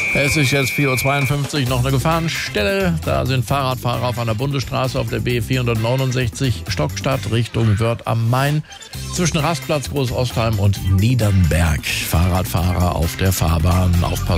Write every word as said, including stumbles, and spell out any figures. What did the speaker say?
Es ist jetzt vier Uhr zweiundfünfzig, noch eine Gefahrenstelle. Da sind Fahrradfahrer auf einer Bundesstraße auf der B vierhundertneunundsechzig Stockstadt Richtung Wörth am Main zwischen Rastplatz Großostheim und Niedernberg. Fahrradfahrer auf der Fahrbahn aufpassen.